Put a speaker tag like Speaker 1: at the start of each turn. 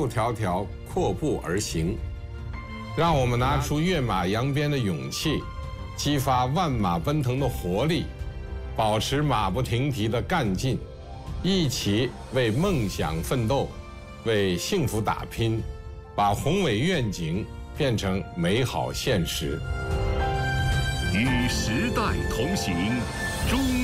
Speaker 1: 路迢迢阔步而行。让我们拿出跃马扬鞭的勇气，激发万马奔腾的活力，保持马不停蹄的干劲，一起为梦想奋斗，为幸福打拼，把宏伟愿景变成美好现实。
Speaker 2: 与时代同行，终